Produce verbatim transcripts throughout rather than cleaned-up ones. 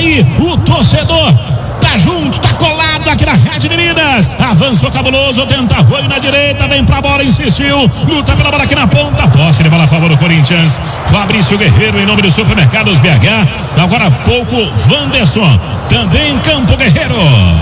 aí o torcedor tá junto, tá colado aqui na Rede de Minas. Avançou Cabuloso, tenta Arroio na direita, vem pra bola, insistiu, luta pela bola aqui na ponta, posse de bola a favor do Corinthians. Fabrício Guerreiro em nome do Supermercados B H. Agora há pouco, Wanderson, também em campo, Guerreiro.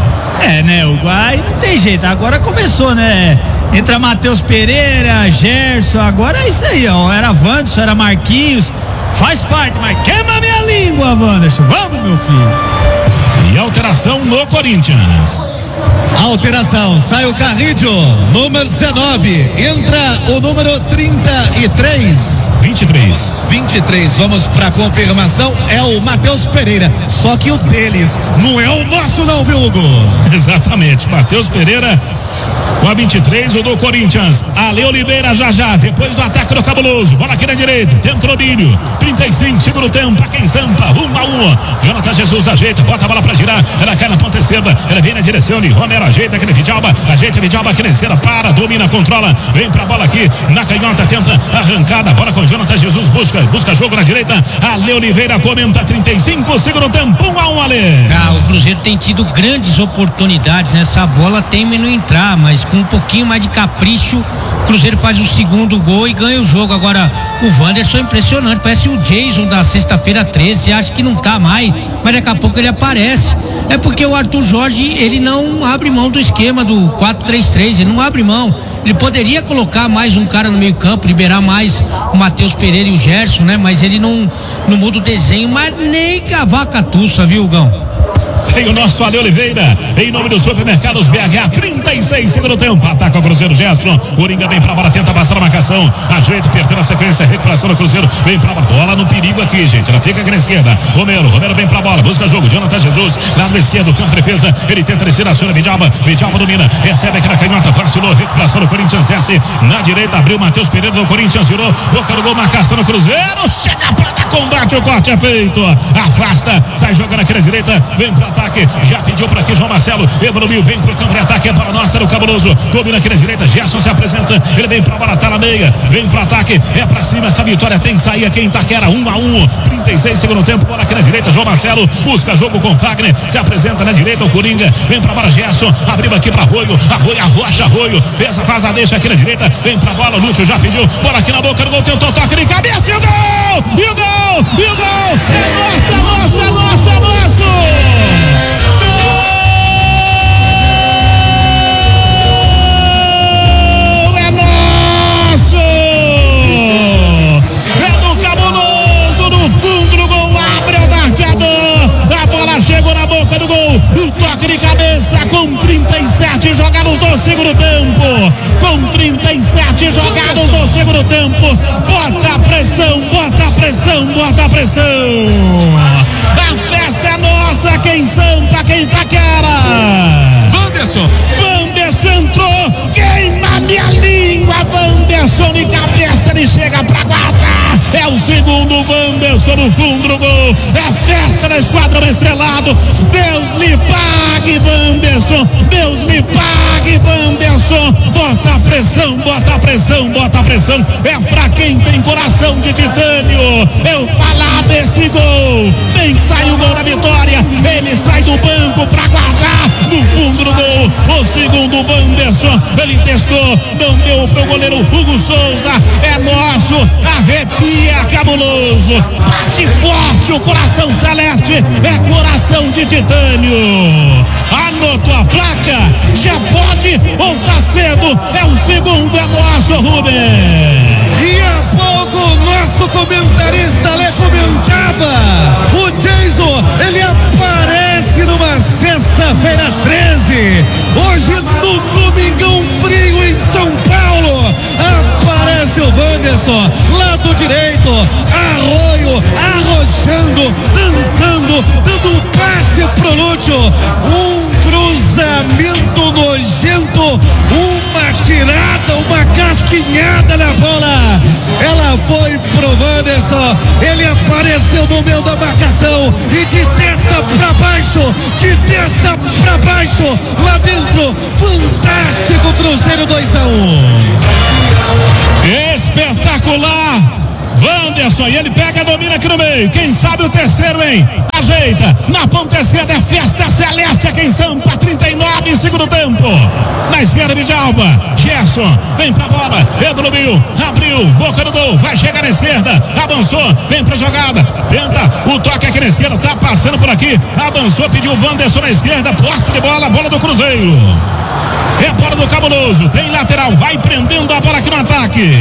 É, né, o Guai não tem jeito, agora começou, né? Entra Matheus Pereira, Gerson, agora é isso aí, ó. Era Wanderson, era Marquinhos, faz parte, mas queima minha língua, Wanderson. Vamos, meu filho. E alteração no Corinthians. Alteração, sai o Carrillo, número dezenove, entra o número trinta e três. vinte e três. vinte e três, vamos pra confirmação, é o Matheus Pereira, só que o deles não é o nosso não, viu, Hugo? Exatamente, Matheus Pereira com a vinte e três, o do Corinthians. Ale Oliveira já já, depois do ataque do Cabuloso, bola aqui na direita, dentro do Lírio, trinta e cinco, segundo tempo, pra quem zampa, um a um. Jonathan Jesus ajeita, bota a bola pra girar, ela cai na ponta esquerda, ela vem na direção de Romero, ajeita aquele Vidalba, ajeita Vidalba aqui na esquerda, para, domina, controla, vem pra bola aqui, na canhota, tenta arrancada, bola com Jonathan Jesus, busca, busca jogo na direita, Ale Oliveira comenta, trinta e cinco, segundo tempo, um a um, Ale. Ah, o Cruzeiro tem tido grandes oportunidades nessa bola, teme não entrar, mas com um pouquinho mais de capricho, o Cruzeiro faz o segundo gol e ganha o jogo. Agora, o Wanderson é impressionante, parece o Jason da sexta-feira treze, você acha que não tá mais, mas daqui a pouco ele aparece. É porque o Arthur Jorge, ele não abre mão do esquema do quatro três três, ele não abre mão. Ele poderia colocar mais um cara no meio campo, liberar mais o Matheus Pereira e o Gerson, né? Mas ele não, não muda o desenho, mas nem cavaca tussa, viu, Gão? Tem o nosso Ale Oliveira, em nome do Supermercados B H, trinta e seis, segundo tempo, ataca o Cruzeiro, Gerson, Coringa vem pra bola, tenta passar a marcação, ajeita, perdendo a sequência, recuperação do Cruzeiro, vem pra bola, no perigo aqui, gente, ela fica aqui na esquerda, Romero, Romero vem pra bola, busca jogo, Jonathan Jesus, lado esquerdo, campo de defesa, ele tenta descer, aciona Vidalba, Vidalba domina, recebe aqui na canhota, vacilou, recuperação do Corinthians, desce na direita, abriu Matheus Pereira do Corinthians, virou, boca do gol, marcação do Cruzeiro, chega pra dar combate, o corte é feito, afasta, sai jogando aqui na direita, vem pro ataque, já pediu pra aqui João Marcelo, evoluiu, vem pro campo de ataque, é para nossa, era o Cabuloso, domina aqui na direita, Gerson se apresenta, ele vem pra bola, tá na meia, vem pro ataque, é pra cima, essa vitória tem que sair aqui em Itaquera, um a um, trinta e seis, segundo tempo, bola aqui na direita, João Marcelo, busca jogo com Fagner, se apresenta na direita, o Coringa, vem pra bola, Gerson, abriu aqui pra Arroio, Arroio, Arrocha, Arroio, essa faz a deixa aqui na direita, vem pra bola, Lúcio já pediu, bola aqui na boca do gol, tentou toque de cabeça, e o gol, e o gol, e o gol, é nosso, é nosso, é nosso, é nosso! Chegou na boca do gol, o toque de cabeça com trinta e sete jogados do segundo tempo, com trinta e sete jogados do segundo tempo, bota a pressão, bota a pressão, bota a pressão, a festa é nossa, quem sampa, quem taquera. Wanderson, Wanderson entrou, queima minha língua, Wanderson de cabeça, ele chega pra guardar, é o segundo Wanderson no fundo do gol, é festa da Esquadrão Estrelado, Deus lhe pague, Wanderson, Deus lhe pague, Wanderson, bota a pressão, bota a pressão, bota a pressão, é pra quem tem coração de titânio, eu falar desse gol, tem que sair o gol da vitória, ele sai do banco pra guardar, no fundo do gol, o segundo Wanderson, ele testou, não deu pro goleiro Hugo Souza, é nosso, arrepia Cabuloso, bate forte o coração celeste, é coração de titânio, anotou a placa, já pode ou tá cedo, é o segundo, é nosso, Rubem. E há pouco o nosso comentarista Lê comentava, o Jason, ele aparece numa sexta-feira treze, hoje no Domingão Frio em São Paulo, aparece o Wanderson, lado direito, Arroio, arrochando, dançando, dando um passe pro Lúcio, um cruzamento nojento, uma tirada, uma casquinhada na bola, ela foi pro Wanderson, ele apareceu no meio da marcação e de testa pra baixo, de testa pra baixo, lá dentro, fantástico Cruzeiro dois a um. Espetacular! Wanderson, e ele pega, domina aqui no meio. Quem sabe o terceiro, hein? Ajeita, na ponta esquerda é festa celeste aqui em Sampa, trinta e nove, segundo tempo. Na esquerda, Vidalba, Gerson, vem pra bola, evoluiu, abriu, boca do gol, vai chegar na esquerda, avançou, vem pra jogada, tenta o toque aqui na esquerda, tá passando por aqui, avançou, pediu o Wanderson na esquerda, posse de bola, bola do Cruzeiro. É bola do Cabuloso, tem lateral, vai prendendo a bola aqui no ataque.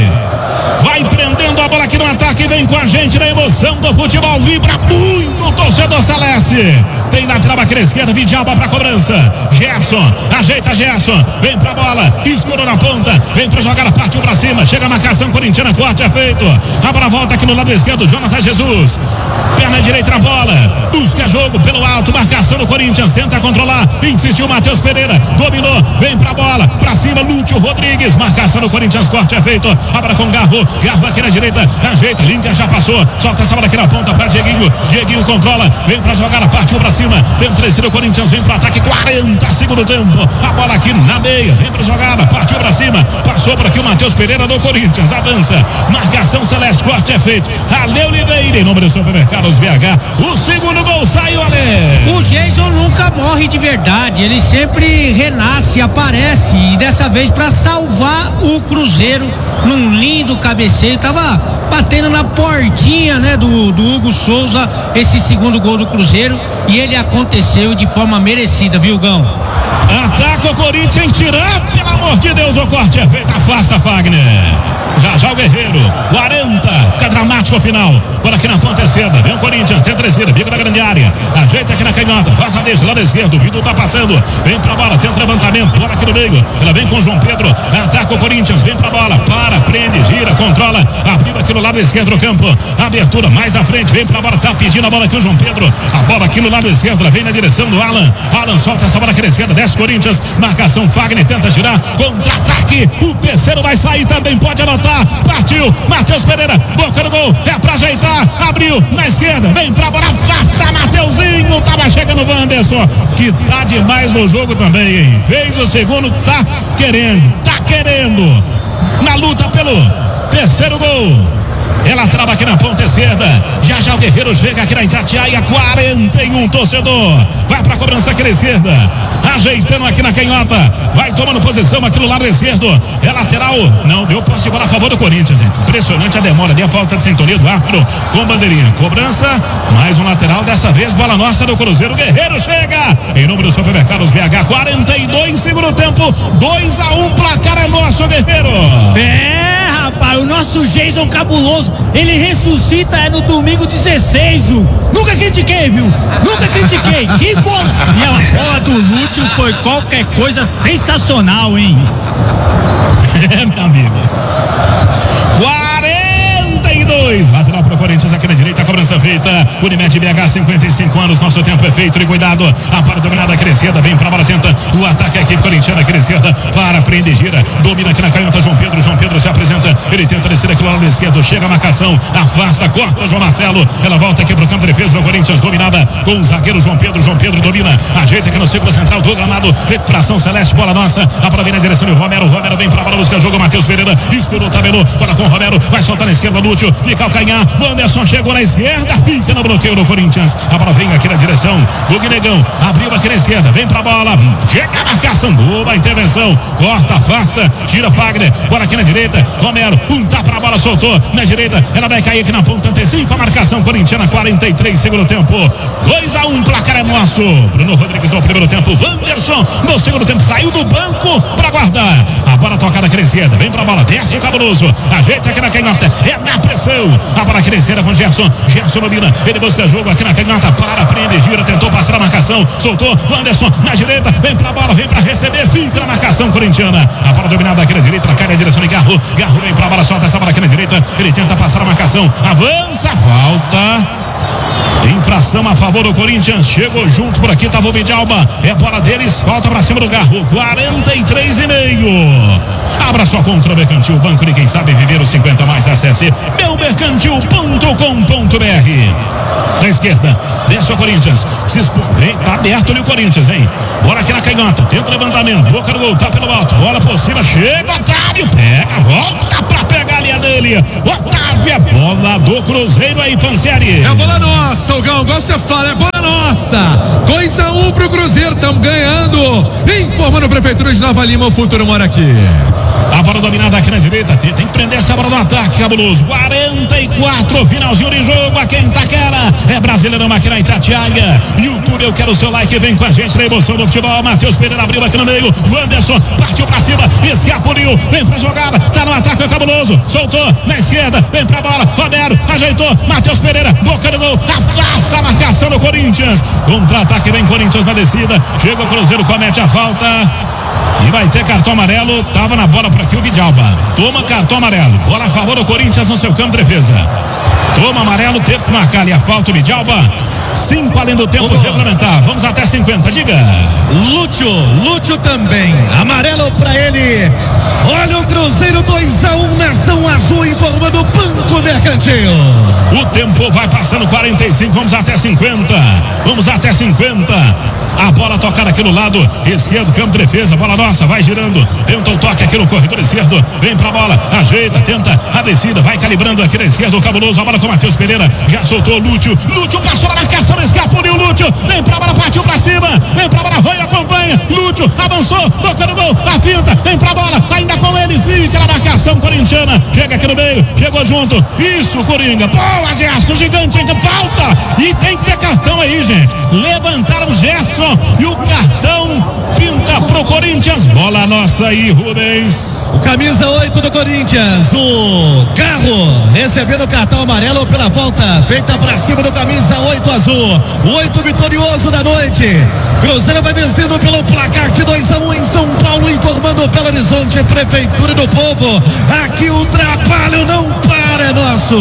Vai prendendo a bola aqui no ataque, vem com a gente na emoção do futebol, vibra muito o torcedor celeste. Tem lateral aqui na esquerda, Vidalba pra cobrança. Gerson, ajeita Gerson, vem pra bola, escorou na ponta, vem pra jogada, partiu pra cima, chega a marcação corintiana, corte é feito. A bola volta aqui no lado esquerdo, Jonathan Jesus. Perna direita na bola, busca jogo pelo alto, marcação do Corinthians, tenta controlar, insistiu Matheus Pereira, dominou, vem pra bola, pra cima, Lúcio Rodrigues, marcação do Corinthians, corte é feito. Abra com Garro, Garro aqui na direita, ajeita, Lincoln já passou, solta essa bola aqui na ponta pra Dieguinho, Dieguinho controla, vem pra jogada, partiu pra cima, tem crescido o Corinthians, vem pro ataque, quarenta segundo tempo, a bola aqui na meia, vem pra jogada, partiu pra cima, passou por aqui o Matheus Pereira do Corinthians, avança, marcação celeste, corte é feito, Ale Oliveira, em nome do Supermercados B H, o segundo gol saiu, Ale. O Jason nunca morre de verdade, ele sempre renasce, aparece, e dessa vez pra salvar o Cruzeiro num lindo cabeceio, tava batendo na portinha, né, do, do Hugo Souza, esse segundo gol do Cruzeiro, e ele aconteceu de forma merecida, viu, Gão? Ataca o Corinthians, tirar, pelo amor de Deus, o corte é feito, afasta Fagner. Já já o Guerreiro, quarenta, fica dramático o final. Bola aqui na ponta esquerda, vem o Corinthians, tenta descida, fica na grande área, ajeita aqui na canhota, faz a deixa, lado esquerdo, o Vitor tá passando, vem pra bola, tenta levantamento, bola aqui no meio, ela vem com o João Pedro, ataca o Corinthians, vem pra bola, para, prende, gira, controla, abriu aqui no lado esquerdo do campo, abertura mais na frente, vem pra bola, tá pedindo a bola aqui o João Pedro, a bola aqui no lado esquerdo, ela vem na direção do Alan, Alan solta essa bola aqui na esquerda, desce Corinthians, marcação, Fagner tenta girar, contra-ataque, o terceiro vai sair também, pode anotar, partiu, Matheus Pereira, boca do gol, é pra ajeitar, abriu na esquerda, vem pra bola, afasta Mateuzinho, tava chegando o Wanderson, que tá demais no jogo também, hein? Fez o segundo, tá querendo, tá querendo, na luta pelo terceiro gol. Ela trava aqui na ponta esquerda. Já já o Guerreiro chega aqui na Itatiaia. quarenta e um, torcedor. Vai pra cobrança aqui na esquerda. Ajeitando aqui na canhota. Vai tomando posição aqui no lado esquerdo. É lateral. Não deu posse de bola a favor do Corinthians, gente. Impressionante a demora ali. A falta de sintonia do árbitro com bandeirinha. Cobrança. Mais um lateral. Dessa vez, bola nossa do Cruzeiro. O Guerreiro chega. Em nome do Supermercados B H. quarenta e dois, segundo tempo. dois a um. Placar é nosso, Guerreiro. É, rapaz. O nosso Jason Cabuloso. Ele ressuscita é no domingo dezesseis, viu? Nunca critiquei, viu? Nunca critiquei. Que gol! E a bola do Lúcio foi qualquer coisa sensacional, hein? É, meu amigo. quarenta e dois. Lateral para o Corinthians aqui na direita, a cobrança feita. Unimed B H, cinquenta e cinco anos. Nosso tempo é feito e cuidado. A para dominada aqui na esquerda, vem para a bola, tenta o ataque. A equipe corintiana aqui na esquerda, para, prende, gira, domina aqui na canhota. João Pedro, João Pedro se apresenta. Ele tenta descer aqui no lado esquerdo, chega a marcação, afasta, corta João Marcelo. Ela volta aqui para o campo de defesa do Corinthians, dominada com o zagueiro João Pedro. João Pedro domina, ajeita aqui no círculo central do gramado. Recuperação celeste, bola nossa. A bola vem na direção do Romero. Romero vem para a bola, busca jogo. Matheus Pereira, escurou, tabelou. Bola com o Romero, vai soltar na esquerda. Lúcio, de calcanhar. Wanderson chegou na esquerda, fica no bloqueio do Corinthians. A bola vem aqui na direção do Guinegão, abriu aqui na esquerda, vem pra bola, chega a marcação, boa intervenção, corta, afasta, tira Fagner, bola aqui na direita, Romero, um tapa pra bola, soltou na direita, ela vai cair aqui na ponta, antecipa a marcação corintiana, quarenta e três, segundo tempo, dois a um, placar é nosso. Bruno Rodrigues no primeiro tempo, Wanderson no segundo tempo, saiu do banco pra guardar, a bola tocada aqui na esquerda, vem pra bola, desce o Cabuloso, ajeita aqui na canhota, é na pressão, a bola aqui na esquerda com Gerson, Gerson domina, ele busca jogo aqui na canhota, para, prende, gira, tentou passar a marcação, soltou, Wanderson na direita, vem pra bola, vem pra receber, fica na marcação corintiana, a bola dominada aqui na direita, ela cai na direção de Garro, Garro vem pra bola, solta essa bola aqui na direita, ele tenta passar a marcação, avança, falta. Infração a favor do Corinthians, chegou junto por aqui, tava o Vidalba, é bola deles, volta pra cima do Garro, quarenta e três e meio. Abra sua conta no Mercantil, banco de quem sabe viver os cinquenta mais, acesse meu mercantil ponto com ponto b r. Na esquerda, desce o Corinthians, se expõe, hein? Tá aberto ali o Corinthians, hein? Bola aqui na canhota, tenta o levantamento, boca do gol, tá pelo alto, bola por cima, chega, Otário, pega, volta pra pegar ali é dele. Otávio, é bola do Cruzeiro aí, Pansieri. É a bola nossa, o Gão, igual você fala, é bola nossa. dois a um pro Cruzeiro, estamos ganhando. Informando a Prefeitura de Nova Lima, o futuro mora aqui. A bola dominada aqui na direita, tem, tem que prender essa bola no ataque, cabuloso. quarenta e quatro, finalzinho de jogo aqui em Itaquera. É Brasileirão aqui na Itatiaia. YouTube, eu quero o seu like, vem com a gente na emoção do futebol. Matheus Pereira abriu aqui no meio. Wanderson partiu pra cima, escapuliu, vem pra jogada, tá no ataque, é cabuloso. Soltou na esquerda, vem pra bola. Romero ajeitou, Matheus Pereira, boca do gol, afasta a marcação do Corinthians. Contra-ataque, vem Corinthians na descida. Chega o Cruzeiro, comete a falta. E vai ter cartão amarelo. Tava na bola por aqui o Vidalba. Toma cartão amarelo. Bola a favor do Corinthians no seu campo de defesa. Toma amarelo, teve que marcar ali a falta o Vidalba. Cinco além do tempo regulamentar. Vamos até cinquenta, diga. Lúcio, Lúcio também. Amarelo pra ele. Olha o Cruzeiro dois a um, Nação Azul, informando o Banco Mercantil. O tempo vai passando, quarenta e cinco, vamos até cinquenta. Vamos até cinquenta. A bola tocada aqui no lado esquerdo, campo de defesa, bola nossa, vai girando. Tenta o toque aqui no corredor esquerdo. Vem pra bola, ajeita, tenta a descida, vai calibrando aqui na esquerda o cabuloso. A bola com o Matheus Pereira, já soltou o Lúcio. Lúcio passou na marcação, escapuliu o Lúcio. Vem pra bola, partiu pra cima. Vem pra bola, Rui acompanha. Lúcio avançou, boca do gol, a finta. Vem pra bola, ainda com ele, fica na marcação corintiana. Chega aqui no meio, chegou junto. Isso, Coringa. Boa, Gerson, gigante, ainda falta. E tem que ter cartão aí, gente. Levantaram o Gerson e o cartão pinta pro Corinthians. Bola nossa aí, Rubens. O camisa oito do Corinthians, o Carro, recebendo o cartão amarelo pela volta feita pra cima do camisa oito azul. O oito vitorioso da noite. Cruzeiro vai vencendo pelo placar de dois a um em São Paulo, informando Belo Horizonte, Prefeitura do Povo. Aqui o trabalho não para, é nosso.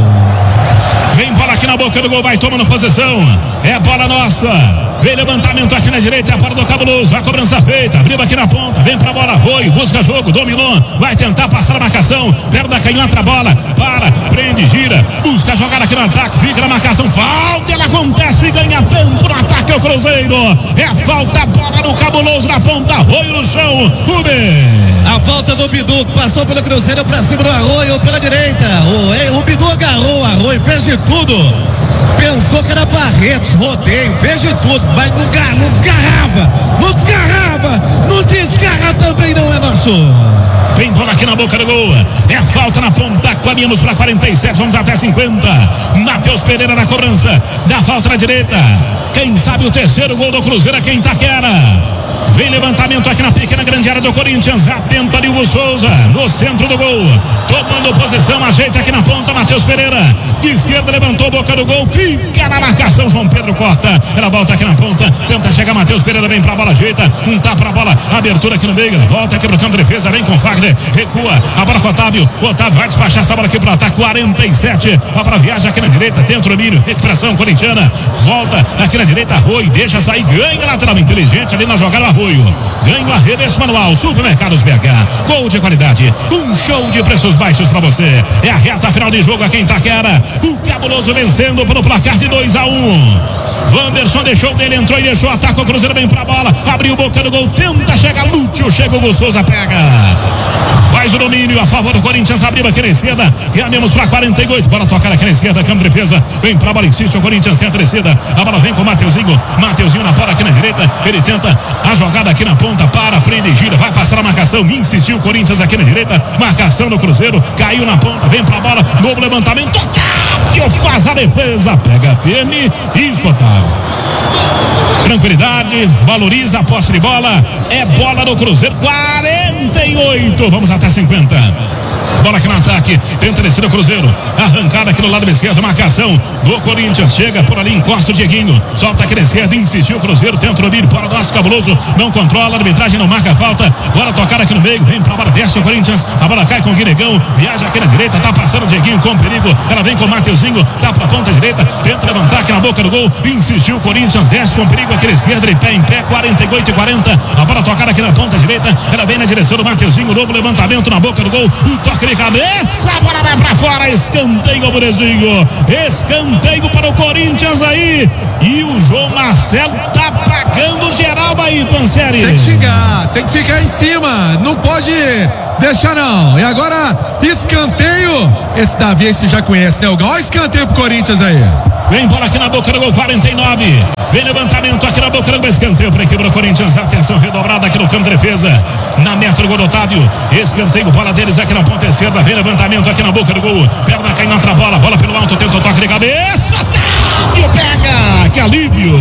Vem bola aqui na boca do gol, vai tomando posição. É bola nossa. Vem levantamento aqui na direita, é a bola do cabuloso. A cobrança feita, abriu aqui na ponta. Vem pra bola, Rui, busca jogo, dominou. Vai tentar passar a marcação. Perto da canhota a bola. Para, prende, gira. Busca a jogada aqui no ataque. Fica na marcação. Falta, ela acontece e ganha tempo no ataque ao Cruzeiro. É falta, bola do cabuloso na ponta. Rui no chão. Rubem. A falta do Bidu, que passou pelo Cruzeiro pra cima do Arroio pela direita. O, o Bidu agarrou o Arroio, fez de tudo. Pensou que era Barretos, rodeio, fez de tudo, mas não, não desgarrava, não desgarrava, não desgarra também não é nosso. Vem bola aqui na boca do gol. É falta na ponta, caminhamos para quarenta e sete, vamos até cinquenta. Matheus Pereira na cobrança, dá falta na direita. Quem sabe o terceiro gol do Cruzeiro aqui em Itaquera. Vem levantamento aqui na pequena grande área do Corinthians. Atenta ali o Souza no centro do gol. Tomando posição, ajeita aqui na ponta, Matheus Pereira. De esquerda levantou, boca do gol. Fica na marcação, João Pedro corta. Ela volta aqui na ponta. Tenta chegar, Matheus Pereira vem pra bola, ajeita. Um tapa pra bola, abertura aqui no meio. Volta aqui pro campo de defesa, vem com Fagner. Recua, a bola com o Otávio. O Otávio vai despachar essa bola aqui pro ataque. quarenta e sete. A bola viaja aqui na direita, dentro do milho. Recuperação corintiana. Volta aqui na direita, Rui. Deixa sair, ganha lateral inteligente ali na jogada. Arroio, ganho arremesso manual, Supermercados B H, gol de qualidade, um show de preços baixos pra você. É a reta final de jogo aqui em Itaquera. O cabuloso vencendo pelo placar de dois a um. Wanderson deixou dele, entrou e deixou, ataca o Cruzeiro, vem pra bola, abriu boca do gol, tenta chegar, Lúcio, chega o Souza, pega, faz o domínio a favor do Corinthians, abriu aqui na esquerda, reanemos pra quarenta e oito, bola tocada aqui na esquerda, campo de defesa, vem pra bola, insiste, o Corinthians tenta a descida, a bola vem com o Mateuzinho, Mateuzinho na bola aqui na direita, ele tenta a jogada aqui na ponta, para, prende e gira, vai passar a marcação, insistiu o Corinthians aqui na direita, marcação do Cruzeiro, caiu na ponta, vem pra bola, novo levantamento, Otávio faz a defesa, pega firme, isso, Otávio. Tranquilidade, valoriza a posse de bola, é bola do Cruzeiro, quarenta e oito, vamos até cinquenta. Bola aqui no ataque, tenta descer o Cruzeiro, arrancada aqui no lado esquerdo, marcação do Corinthians, chega por ali, encosta o Dieguinho, solta aqui na esquerda, insistiu o Cruzeiro, tenta o domínio, bola do Aço Cabuloso, não controla, a arbitragem não marca a falta, bola tocada aqui no meio, vem pra bola, desce o Corinthians, a bola cai com o Guinegão, viaja aqui na direita, tá passando o Dieguinho com perigo, ela vem com o Mateuzinho, tá pra ponta direita, tenta levantar aqui na boca do gol, insistiu o Corinthians, desce com perigo aqui na esquerda, de pé em pé, quarenta e oito e quarenta, a bola tocada aqui na ponta direita, ela vem na direção do Mateuzinho, novo levantamento na boca do gol, o toque de cabeça, a bola vai pra fora, escanteio, Burezinho, escanteio para o Corinthians aí, e o João Marcelo tá pra xingando geral aí, Pansieri. Tem que xingar, tem que ficar em cima, não pode deixar não. E agora, escanteio. Esse Davi, esse já conhece, né, Gão? Olha o escanteio pro Corinthians aí. Vem bola aqui na boca do gol, quarenta e nove. Vem levantamento aqui na boca do gol, escanteio para a equipe do Corinthians. Atenção redobrada aqui no campo de defesa. Na meta do gol do Otávio. Escanteio, bola deles aqui na ponta esquerda. Vem levantamento aqui na boca do gol. Perna caindo na outra bola. Bola pelo alto, tenta o toque de cabeça. Otávio pega. Que alívio.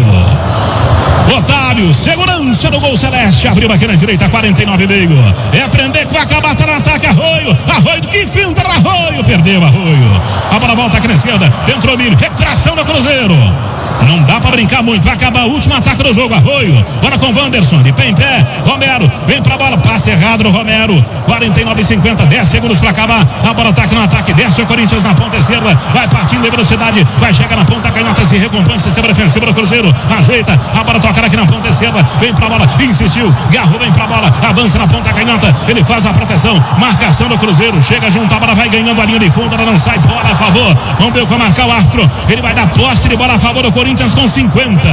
Otávio, segurança do gol celeste. Abriu aqui na direita, quarenta e nove e meio. É prender que vai acabar, tá no ataque. Arroio. Arroio, que finta no Arroio. Perdeu Arroio. A bola volta aqui na esquerda. Dentro o Milho. Recuperação do Cruzeiro. Não dá pra brincar muito, vai acabar o último ataque do jogo. Arroio, bola com Wanderson, de pé em pé. Romero, vem pra bola, passe errado do Romero. quarenta e nove e cinquenta, dez segundos pra acabar. A bola tá aqui no ataque, desce o Corinthians na ponta esquerda. Vai partindo em velocidade, vai chegar na ponta canhota, se recompõe, sistema defensivo do Cruzeiro. Ajeita, a bola toca aqui na ponta esquerda. Vem pra bola, insistiu, Garro vem pra bola, avança na ponta canhota. Ele faz a proteção, marcação do Cruzeiro. Chega junto, a bola vai ganhando a linha de fundo, ela não sai, bola a favor. Vamos ver o que vai marcar o árbitro. Ele vai dar posse de bola a favor do Corinthians com cinquenta.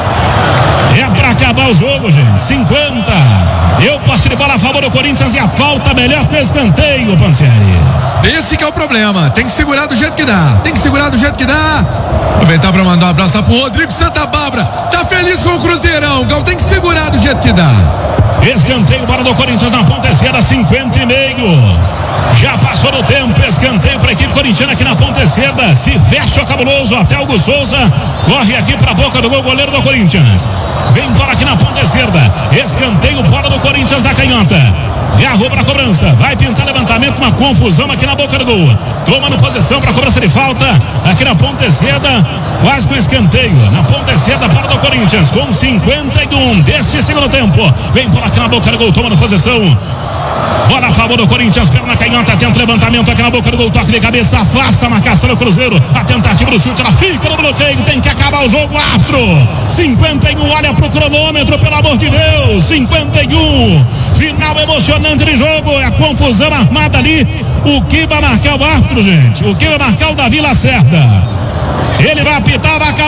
É pra acabar o jogo, gente. cinquenta. Deu posse de bola a favor do Corinthians e a falta melhor que o escanteio, Pansieri. Esse que é o problema. Tem que segurar do jeito que dá. Tem que segurar do jeito que dá. Aproveitar pra mandar um abraço lá pro Rodrigo Santa Bárbara. Tá feliz com o Cruzeirão, Gal. Tem que segurar do jeito que dá. Escanteio, bola do Corinthians na ponta esquerda, cinquenta e meio. Já passou do tempo, escanteio para a equipe corintiana aqui na ponta esquerda. Se fecha o Cabuloso, até o Hugo Souza corre aqui para a boca do gol, goleiro do Corinthians. Vem bola aqui na ponta esquerda. Escanteio, bola do Corinthians na canhota. Garrou para a cobrança. Vai tentar levantamento, uma confusão aqui na boca do gol. Toma no posição para a cobrança de falta. Aqui na ponta esquerda, quase com escanteio. Na ponta esquerda, bola do Corinthians com cinquenta e um desse segundo tempo. Vem bola aqui na boca do gol, toma no posição. Bola a favor do Corinthians, perna canhota, tenta levantamento aqui na boca do gol, toque de cabeça, afasta a marcação do Cruzeiro, a tentativa do chute, ela fica no bloqueio, tem que acabar o jogo, árbitro. cinquenta e um, olha pro cronômetro, pelo amor de Deus, cinquenta e um, final emocionante de jogo, é a confusão armada ali. O que vai marcar o árbitro, gente? O que vai marcar o Davi Lacerda? Ele vai apitar, vai acabar.